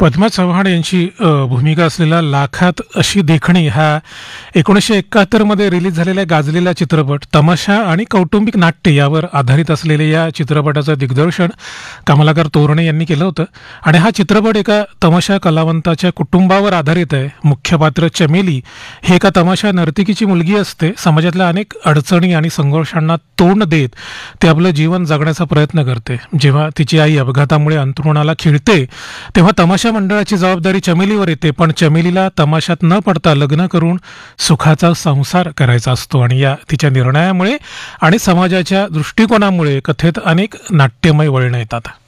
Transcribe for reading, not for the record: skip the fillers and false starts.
पद्मा चव्हाण यांची भूमिका असलेला लाखात अशी देखणी हा 1971 मध्ये रिलीज झालेला गाजलेला चित्रपट तमाशा आणि कौटुंबिक नाट्य यावर आधारित असलेल्या या चित्रपटाचं दिग्दर्शन कमलाकर तोरणे यांनी केलं होतं. आणि हा चित्रपट एका तमाशा कलावंताच्या कुटुंबावर आधारित आहे. मुख्य पात्र चमेली हे एका तमाशा नर्तकीची मुलगी असते. समाजातल्या अनेक अडचणी आणि संघर्षांना तोंड देत ते आपलं जीवन जगण्याचा प्रयत्न करते. जेव्हा तिची आई अपघातामुळे अंथरुणाला खिळते तेव्हा तमाशा मंडळाची जबाबदारी चमेलीवर येते. पण चमेलीला तमाशात न पडता लग्न करून सुखाचा संसार करायचा असतो. आणि या तिच्या निर्णयामुळे आणि समाजाच्या दृष्टिकोनामुळे कथेत अनेक नाट्यमय वळणं येतात.